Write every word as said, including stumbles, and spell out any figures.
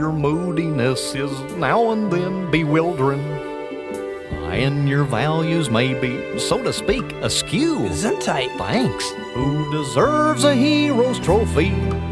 your moodiness is now and then bewildering, and your values may be, so to speak, askew. Gesundheit. Thanks. Who deserves a hero's trophy